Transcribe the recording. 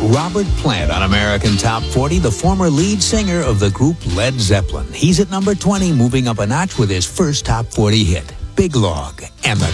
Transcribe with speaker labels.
Speaker 1: Robert Plant on American Top 40, the former lead singer of the group Led Zeppelin. He's at number 20, moving up a notch with his first Top 40 hit, Big Log, and the